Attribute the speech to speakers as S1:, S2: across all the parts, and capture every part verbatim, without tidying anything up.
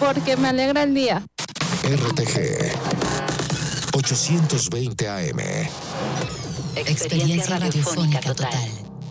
S1: porque me alegra el día.
S2: R T G ochocientos veinte A M.
S3: Experiencia radiofónica total.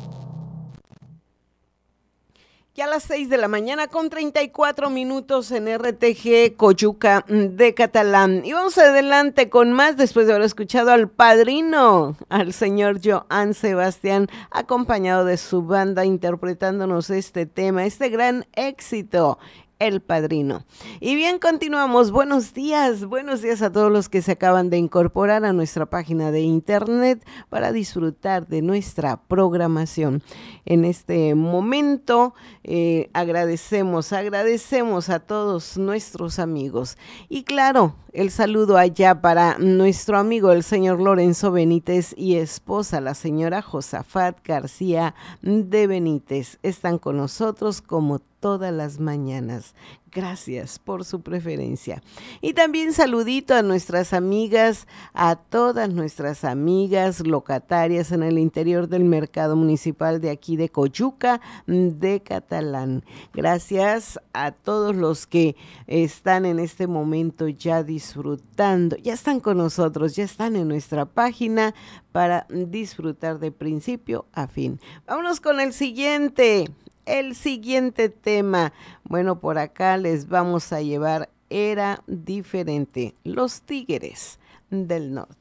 S4: Ya a las seis de la mañana con treinta y cuatro minutos en R T G Coyuca de Catalán. Y vamos adelante con más después de haber escuchado al padrino, al señor Joan Sebastián, acompañado de su banda interpretándonos este tema, este gran éxito. El Padrino. Y bien, continuamos. Buenos días, buenos días a todos los que se acaban de incorporar a nuestra página de internet para disfrutar de nuestra programación. En este momento eh, agradecemos, agradecemos a todos nuestros amigos. Y claro, el saludo allá para nuestro amigo el señor Lorenzo Benítez y esposa, la señora Josafat García de Benítez. Están con nosotros como todas las mañanas. Gracias por su preferencia. Y también saludito a nuestras amigas, a todas nuestras amigas locatarias en el interior del mercado municipal de aquí de Coyuca de Catalán. Gracias a todos los que están en este momento ya disfrutando, ya están con nosotros, ya están en nuestra página para disfrutar de principio a fin. Vámonos con el siguiente. El siguiente tema, bueno, por acá les vamos a llevar Era Diferente, Los Tigres del Norte.